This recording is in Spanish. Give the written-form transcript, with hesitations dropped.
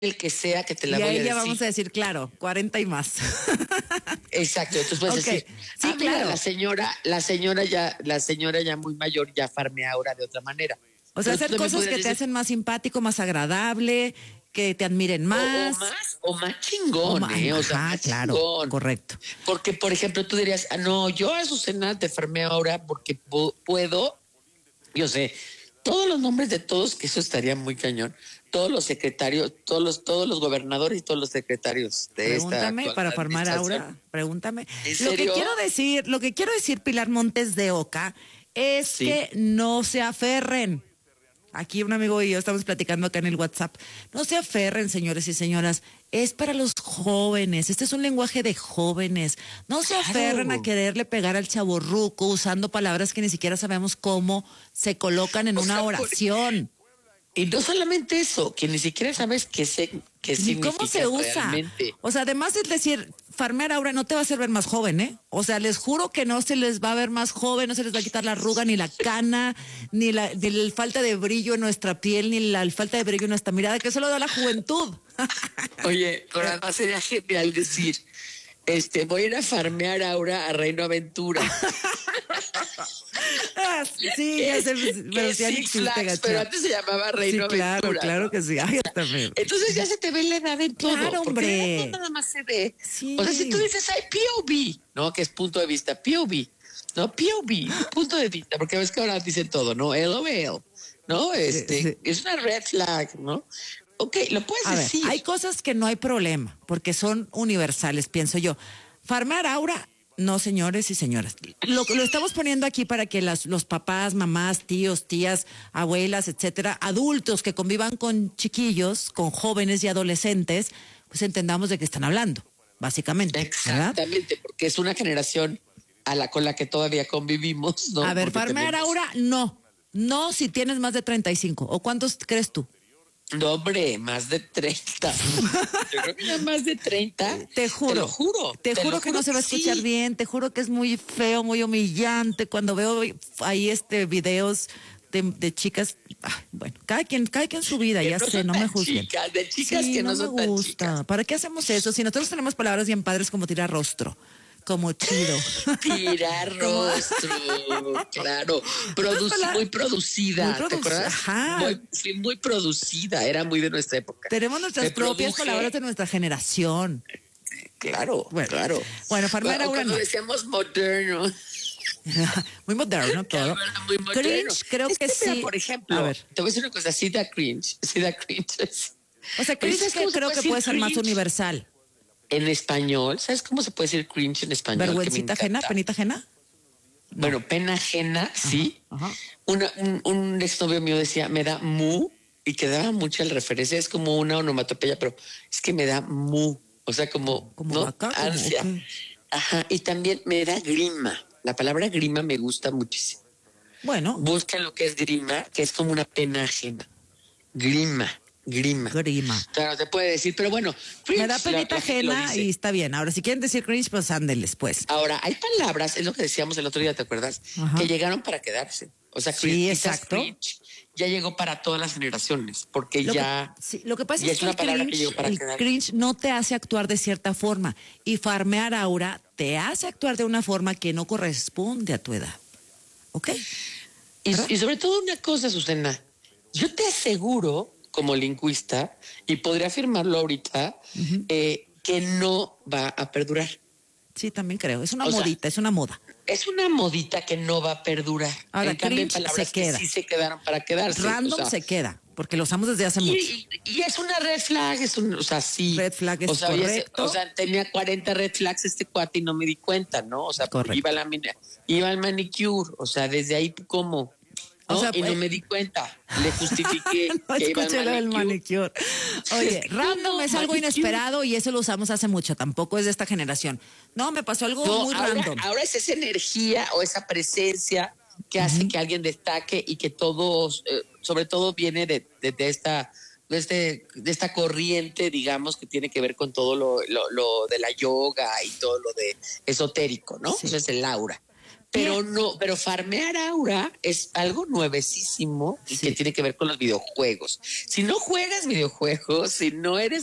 el que sea que te la y voy a ahí decir. ya vamos a decir, claro, 40 y más. Exacto, entonces puedes decir, sí, mira, claro. la señora ya muy mayor ya farmea ahora de otra manera. O sea, Pero tú hacer también cosas puedes que te decir, hacen más simpático, más agradable, que te admiren más. o más chingón, o sea, más claro, chingón. correcto. Porque, por ejemplo, tú dirías, no, yo a Azucena te farmeo ahora porque puedo, yo sé, todos los nombres de todos, que eso estaría muy cañón, todos los secretarios, todos los gobernadores y todos los secretarios de Pregúntame esta para farmar administración. Aura, pregúntame. ¿En serio? Lo que quiero decir, Pilar Montes de Oca, es Sí. que no se aferren. Aquí un amigo y yo estamos platicando acá en el WhatsApp. No se aferren, señores y señoras. Es para los jóvenes. Este es un lenguaje de jóvenes. No se aferren a quererle pegar al chavorruco usando palabras que ni siquiera sabemos cómo se colocan en una oración. Y no solamente eso, que ni siquiera sabes qué Ni significa cómo se usa. realmente. O sea, además es decir, farmear ahora no te va a hacer ver más joven, ¿eh? O sea, les juro que no se les va a ver más joven, no se les va a quitar la arruga, ni la cana, ni la falta de brillo en nuestra piel, ni la falta de brillo en nuestra mirada, que eso lo da la juventud. Oye, pero además sería genial decir, voy a ir a farmear ahora a Reino Aventura. Sí, ya sé, pero sí Six Flags, pero antes se llamaba Reino Aventura. Claro, ¿no? que sí. Ay, también. Entonces ya se te ve la edad en todo. Claro, hombre. No nada más se ve. Sí. O sea, si tú dices, ay, POV, ¿no? Que es punto de vista, POV, ¿no? POV, punto de vista, porque ves que ahora dicen todo, ¿no? LOL, ¿no? Sí. Es una red flag, ¿no? Ok, lo puedes decir. Hay cosas que no hay problema, porque son universales, pienso yo. Farmar Aura, no, señores y señoras. Lo estamos poniendo aquí para que los papás, mamás, tíos, tías, abuelas, etcétera, adultos que convivan con chiquillos, con jóvenes y adolescentes, pues entendamos de qué están hablando, básicamente. Exactamente, ¿verdad? Porque es una generación con la que todavía convivimos, ¿no? A ver, porque farmear Aura, no. No si tienes más de 35. ¿O cuántos crees tú? No, hombre, más de 30. Yo creo que ya más de 30. Te juro. Te lo juro. Te juro que no se va a escuchar bien. Te juro que es muy feo, muy humillante. Cuando veo ahí videos de chicas, bueno, cada quien su vida, ya sé, no me juzguen. De chicas que no son tan chicas. ¿Para qué hacemos eso? Si nosotros tenemos palabras bien padres como tirar rostro. Como chido. Tirar rostro, claro. Muy producida. ¿Te acuerdas? Ajá. Muy producida. Era muy de nuestra época. Tenemos nuestras propias palabras de nuestra generación. Claro, claro. Bueno, farmar Aura no. Decíamos moderno. Muy moderno todo. Muy moderno. Cringe, creo que sí. Por ejemplo, a ver, te voy a decir una cosa, sí da cringe. O sea, cringe es que creo que puede ser más universal. En español, ¿sabes cómo se puede decir cringe en español? Vergüencita ajena, penita ajena. No. Bueno, pena ajena, sí. Ajá. Un exnovio mío decía, me da mu, y que daba mucha referencia, es como una onomatopeya, pero es que me da mu, o sea, como ¿no? Acá, ansia. okay. Ajá, y también me da grima. La palabra grima me gusta muchísimo. Bueno. Busca lo que es grima, que es como una pena ajena. Grima. Claro, te puede decir, pero bueno. Me da penita ajena y está bien. Ahora, si quieren decir cringe, pues ándeles, pues. Ahora, hay palabras, es lo que decíamos el otro día, ¿te acuerdas? Ajá. Que llegaron para quedarse. O sea, sí, exacto. Cringe ya llegó para todas las generaciones, porque lo que pasa es que el cringe no te hace actuar de cierta forma. Y farmear Aura te hace actuar de una forma que no corresponde a tu edad. ¿Ok? Y sobre todo una cosa, Susana, yo te aseguro, como lingüista, y podría afirmarlo ahorita, que no va a perdurar. Sí, también creo. Es una modita, es una moda. Es una modita que no va a perdurar. Ahora, en cambio, palabras se queda. Que sí se quedaron para quedarse. Random se queda, porque lo usamos desde hace mucho. Y es una red flag, sí. Red flag es correcto. Tenía 40 red flags este cuate y no me di cuenta, ¿no? O sea, iba al manicure, o sea, desde ahí, ¿cómo? ¿no? O sea, y no me di cuenta, le justifiqué. No que escuché lo del manicure. Oye, random es algo inesperado y eso lo usamos hace mucho, tampoco es de esta generación. No, me pasó algo muy random. Ahora es esa energía o esa presencia que hace que alguien destaque y que todos, sobre todo viene de esta corriente, digamos, que tiene que ver con todo lo de la yoga y todo lo de esotérico, ¿no? Sí. Eso es el aura. Pero no, pero farmear aura es algo nuevecísimo y que tiene que ver con los videojuegos. Si no juegas videojuegos, si no eres